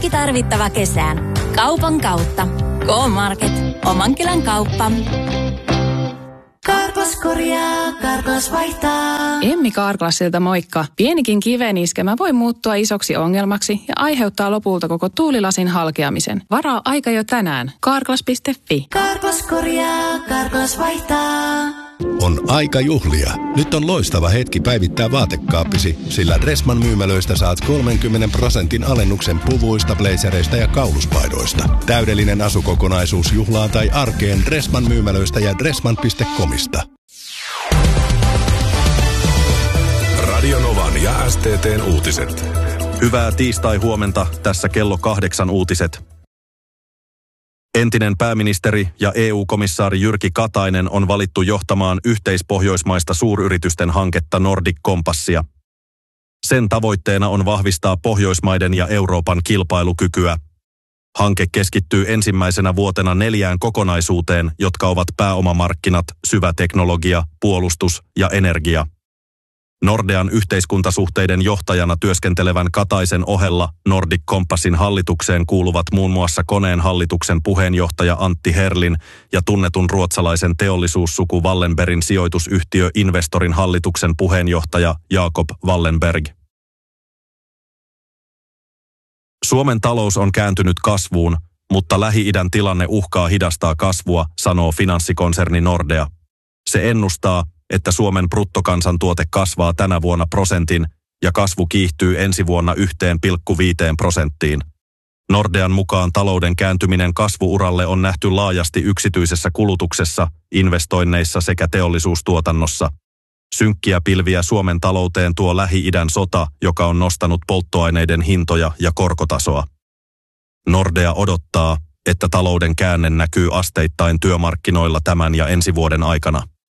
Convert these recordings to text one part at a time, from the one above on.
Kaikki tarvittava kesään. Kaupan kautta. K-Market. Oman kylän kauppa. Karklas korjaa, Karklas vaihtaa. Emmi Karklasilta moikka. Pienikin kiveen iskemä voi muuttua isoksi ongelmaksi ja aiheuttaa lopulta koko tuulilasin halkeamisen. Varaa aika jo tänään. Karklas.fi. Karklas korjaa, Karklas vaihtaa. On aika juhlia. Nyt on loistava hetki päivittää vaatekaappisi, sillä Dressman myymälöistä saat 30% alennuksen puvuista, blazereista ja kauluspaidoista. Täydellinen asukokonaisuus juhlaan tai arkeen Dressman myymälöistä ja dressman.comista. Radio Novan ja STT:n uutiset. Hyvää tiistai-huomenta, tässä kello 8 uutiset. Entinen pääministeri ja EU-komissaari Jyrki Katainen on valittu johtamaan yhteispohjoismaista suuryritysten hanketta Nordic Compassia. Sen tavoitteena on vahvistaa Pohjoismaiden ja Euroopan kilpailukykyä. Hanke keskittyy ensimmäisenä vuotena 4 kokonaisuuteen, jotka ovat pääomamarkkinat, syvä teknologia, puolustus ja energia. Nordean yhteiskuntasuhteiden johtajana työskentelevän Kataisen ohella Nordic Compassin hallitukseen kuuluvat muun muassa Koneen hallituksen puheenjohtaja Antti Herlin ja tunnetun ruotsalaisen teollisuussuku Wallenbergin sijoitusyhtiö Investorin hallituksen puheenjohtaja Jakob Wallenberg. Suomen talous on kääntynyt kasvuun, mutta Lähi-idän tilanne uhkaa hidastaa kasvua, sanoo finanssikonserni Nordea. Se ennustaa, että Suomen bruttokansantuote kasvaa tänä vuonna 1% ja kasvu kiihtyy ensi vuonna 1,5%. Nordean mukaan talouden kääntyminen kasvuuralle on nähty laajasti yksityisessä kulutuksessa, investoinneissa sekä teollisuustuotannossa. Synkkiä pilviä Suomen talouteen tuo Lähi-idän sota, joka on nostanut polttoaineiden hintoja ja korkotasoa. Nordea odottaa, että talouden käänne näkyy asteittain työmarkkinoilla tämän ja ensi vuoden aikana.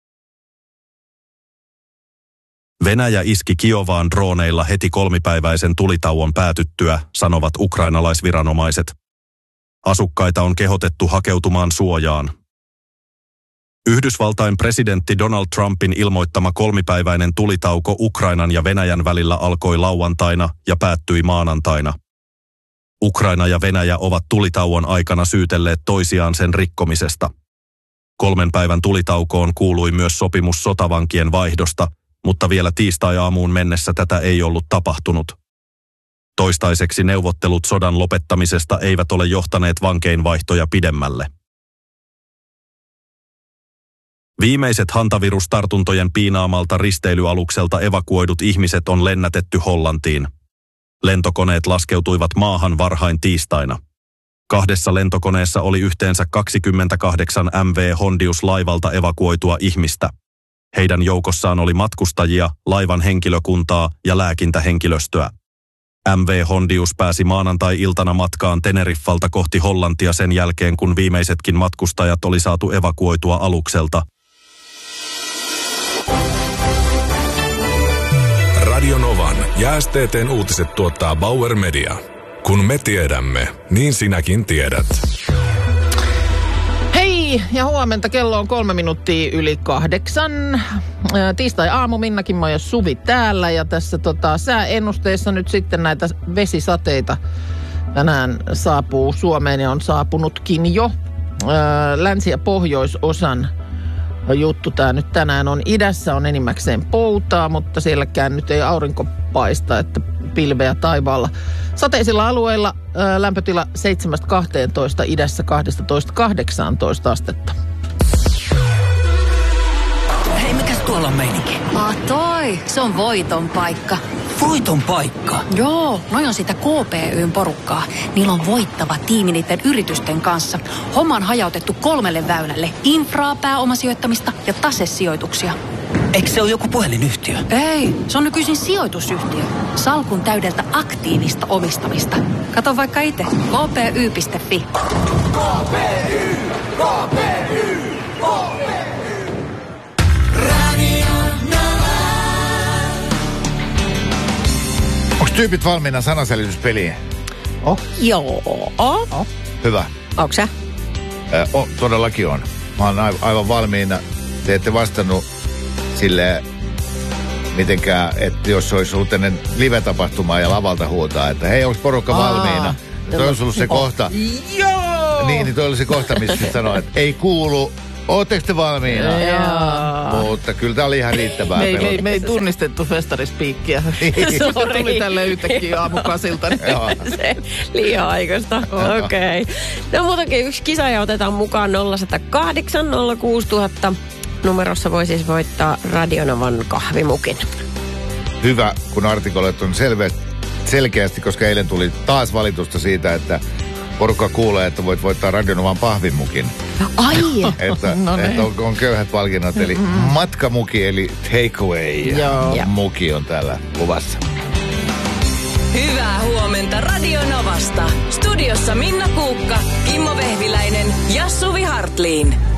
Venäjä iski Kiovaan drooneilla heti 3-päiväisen tulitauon päätyttyä, sanovat ukrainalaisviranomaiset. Asukkaita on kehotettu hakeutumaan suojaan. Yhdysvaltain presidentti Donald Trumpin ilmoittama 3-päiväinen tulitauko Ukrainan ja Venäjän välillä alkoi lauantaina ja päättyi maanantaina. Ukraina ja Venäjä ovat tulitauon aikana syytelleet toisiaan sen rikkomisesta. 3 päivän tulitaukoon kuului myös sopimus sotavankien vaihdosta, mutta vielä tiistai-aamuun mennessä tätä ei ollut tapahtunut. Toistaiseksi neuvottelut sodan lopettamisesta eivät ole johtaneet vankeinvaihtoja pidemmälle. Viimeiset hantavirustartuntojen piinaamalta risteilyalukselta evakuoidut ihmiset on lennätetty Hollantiin. Lentokoneet laskeutuivat maahan varhain tiistaina. 2 lentokoneessa oli yhteensä 28 MV Hondius-laivalta evakuoitua ihmistä. Heidän joukossaan oli matkustajia, laivan henkilökuntaa ja lääkintähenkilöstöä. MV Hondius pääsi maanantai-iltana matkaan Teneriffalta kohti Hollantia sen jälkeen, kun viimeisetkin matkustajat oli saatu evakuoitua alukselta. Radio Novan ja STT:n uutiset tuottaa Bauer Media. Kun me tiedämme, niin sinäkin tiedät. Ja huomenta, kello on 3 minuuttia yli 8. Tiistai-aamu, Minnakin ja Suvi täällä. Ja tässä sääennusteessa nyt sitten näitä vesisateita tänään saapuu Suomeen ja on saapunutkin jo. Länsi- ja pohjoisosan juttu tämä nyt tänään on. Idässä on enimmäkseen poutaa, mutta sielläkään nyt ei aurinko paista, että pilveä taivaalla. Sateisilla alueilla lämpötila 7-12, idässä 12-18 astetta. Hei, mikäs tuolla on meininki? Toi, se on voiton paikka. Voiton paikka? Joo, noi on sitä KPY:n porukkaa. Niillä on voittava tiimi niiden yritysten kanssa. Homma on hajautettu 3 väylälle. Infraa, pääomasijoittamista ja tasesijoituksia. Eikö se ole joku puhelinyhtiö? Ei, se on nykyisin sijoitusyhtiö. Salkun täydeltä aktiivista omistamista. Kato vaikka itse. kpy.fi. KPY, KPY, KPY. Radio Nova. Onks tyypit valmiina sanaselityspeliin? Joo. Hyvä. Onks sä? Todellakin on. Mä oon aivan valmiina. Te ette vastannut silleen mitenkään, että jos olisi ollut ennen live-tapahtumaa ja lavalta huutaa, että hei, onko porukka valmiina? toi olisi ollut se kohta. Joo! Niin toi oli se kohta, missä sanoi, että ei kuulu. Ootteko te valmiina? Mutta kyllä tää oli ihan riittävää. Me ei tunnistettu festarispiikkiä. Se tuli tälle yhtäkkiä aamukasilta. Se liian aikaista. Okei. Okay. No muutenkin yksi kisa ja otetaan mukaan 0108 06000. Numerossa voi siis voittaa Radionovan kahvimukin. Hyvä, kun artikolet on selkeästi, koska eilen tuli taas valitusta siitä, että porukka kuulee, että voit voittaa Radionovan pahvimukin. Ai! että on köyhät palkinnot, eli matkamuki, eli takeaway muki on täällä luvassa. Hyvää huomenta Radionovasta. Studiossa Minna Kuukka, Kimmo Vehviläinen ja Suvi Hartliin.